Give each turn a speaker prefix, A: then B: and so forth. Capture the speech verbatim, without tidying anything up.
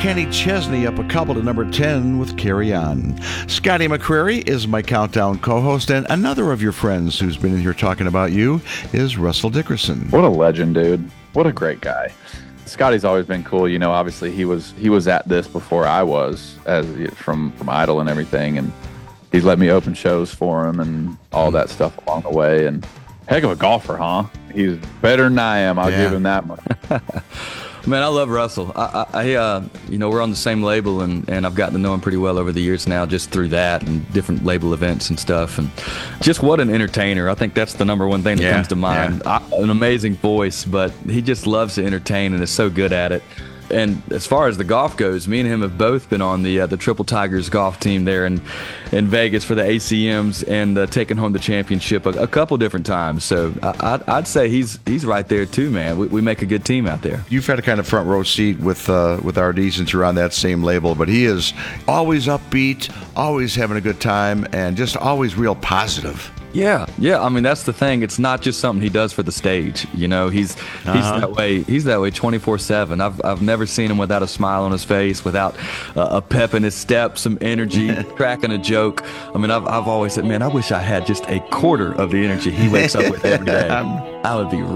A: Kenny Chesney up a couple to number ten with Carry On. Scotty McCreery is my Countdown co-host, and another of your friends who's been in here talking about you is Russell Dickerson.
B: What a legend, dude. What a great guy. Scotty's always been cool. You know, obviously he was he was at this before I was, as from, from Idol and everything, and he's let me open shows for him and all that stuff along the way. And heck of a golfer, huh? He's better than I am. I'll
A: Yeah.
B: give him that much.
C: Man, I love Russell. I, I, I uh, you know, we're on the same label, and, and I've gotten to know him pretty well over the years now, just through that and different label events and stuff. And just what an entertainer! I think that's the number one thing that
A: Yeah,
C: comes to mind. I, an amazing voice, but he just loves to entertain and is so good at it. And as far as the golf goes, me and him have both been on the uh, the Triple Tigers golf team there in in Vegas for the A C Ms and uh, taking home the championship a, a couple different times. So I, I'd, I'd say he's he's right there too, man. We, we make a good team out there.
A: You've had a kind of front row seat with uh, with R D since you're on that same label, but he is always upbeat, always having a good time, and just always real positive.
C: Yeah, yeah. I mean, that's the thing. It's not just something he does for the stage. You know, he's
A: Uh-huh.
C: he's that way. He's that way twenty-four seven. I've I've never seen him without a smile on his face, without uh, a pep in his step, some energy, cracking a joke. I mean, I've I've always said, man, I wish I had just a quarter of the energy he wakes up with every day. I would be